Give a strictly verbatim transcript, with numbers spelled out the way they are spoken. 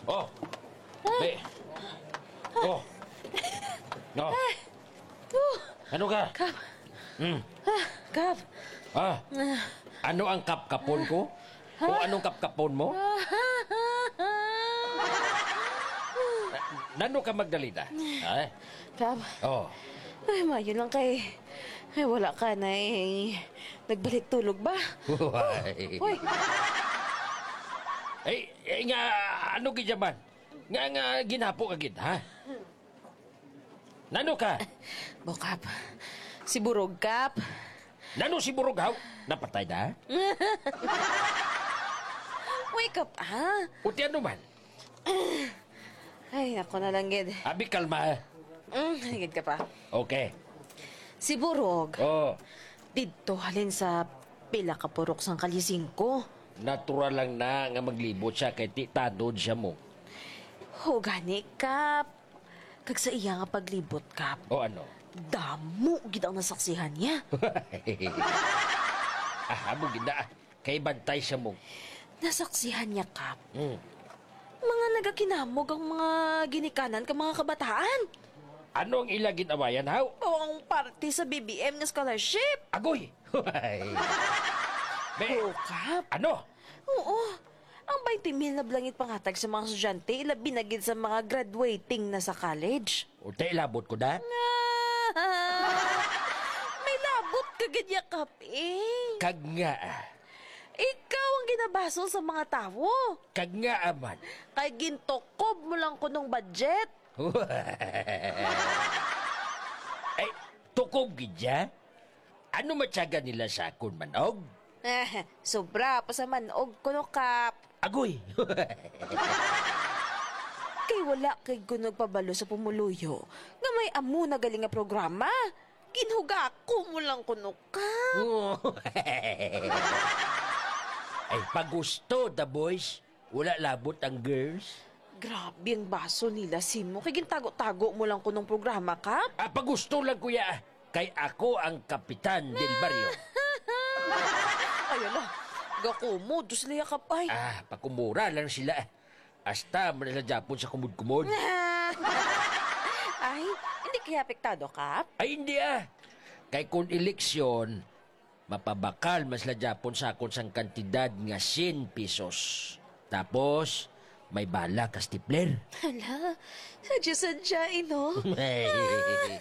Oh! Be! Oh! No! Ano ka? Kap. Hmm. Ah, Kap. Ah? Ano ang kapkapon ko? O anong kapkapon mo? Nano ka Magdalena? Ay? Kap. Oh. Ay, mayo lang kay... Ay, wala ka na eh. Nagbalik tulog ba? Uy. Uy, Eh, eh nga, ano gidyaman? Nga nga, ginapo ka gid, ha? Nano ka? bo Kap. Si Burog, Kap. Nano si Burugaw? Napatay na? Wake up, ha? Uti ano man? Ay, ako na lang, Gid. Abi, kalma. Mm, higit ka pa. Okay. Si Burog, Oh, dito halin sa pila ka purok sang kalising ko. natural lang na nga maglibot siya kay ti tanod siya mo. Ho, gani, Kap. Kag sa iya nga paglibot, Kap. O ano? Damo, gid ang nasaksihan niya. ah, mo gina. Kay bantay siya mo. Nasaksihan niya, Kap. Hmm. Mga nagakinamog ang mga ginikanan ka mga kabataan. Ano ang ila ginawayan, haw? O ang party sa B B M nga scholarship. Agoy! Be, Oo, Kap. ano? Oo. Ang twenty mil na blangit pangatag sa mga estudyante, ilabi na gid sa mga graduating na sa college. Uta ilabot ko na? May labot ka ganyan, Kap, eh. Kag nga ah. Ikaw ang ginabasol sa mga tao. Kag nga aman. Kay gintokob mo lang ko ng budget. Ay, tukob gidya? Ano matyaga nila sa akon manog? Eh, sobra pa sa manog ko no, Kap. Agoy! Kay wala kay gunog pabalo sa pumuluyo. Nga may amo na galing nga programa. Ginhuga ko mo lang kuno, Kap. Ay, pagusto, the boys. Wala labot ang girls. Grabe ang baso nila, Simo. Kay gintago-tago mo lang kunong programa, Kap. Ah, pagusto lang kuya. Kay ako ang kapitan del barrio. Ayun na. Gako mo, dos liya, Kap, ay. Ah, pakumura lang sila. Hasta manila Japon sa kumud-kumud. Ay, hindi kaya apektado, Kap? Ay, hindi ah. Kay kung eleksyon, mapabakal mas la Japon sa akon sang kantidad nga ten pesos. Tapos, may bala ka stipler. Hala, sadya-sadya, ino. Hey.